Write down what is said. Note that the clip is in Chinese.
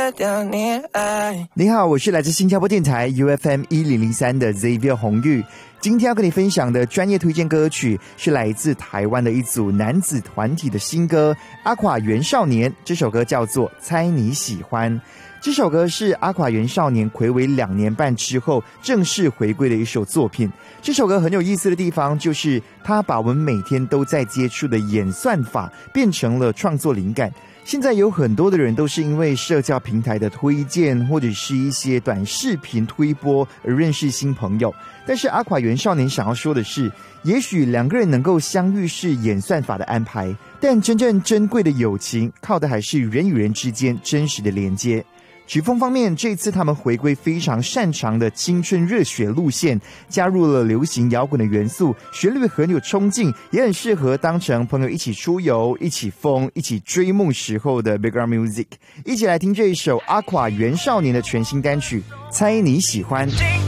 戒掉你爱。 你好，我是来自新加坡电台 UFM1003 的 Xavier 洪玉。今天要跟你分享的专业推荐歌曲是来自台湾的一组男子团体的新歌阿垮原少年，这首歌叫做猜你喜欢。这首歌是阿垮原少年睽违2年半之后正式回归的一首作品。这首歌很有意思的地方就是他把我们每天都在接触的演算法变成了创作灵感。现在有很多的人都是因为社交平台的推荐或者是一些短视频推播而认识新朋友，但是阿垮原少年想要说的是，也许2个人能够相遇是演算法的安排，但真正珍贵的友情靠的还是人与人之间真实的连接。曲风方面，这次他们回归非常擅长的青春热血路线，加入了流行摇滚的元素，旋律很有冲劲，也很适合当成朋友一起出游、一起疯、一起追梦时候的 background music。一起来听这一首阿垮原少年的全新单曲《猜你喜欢》。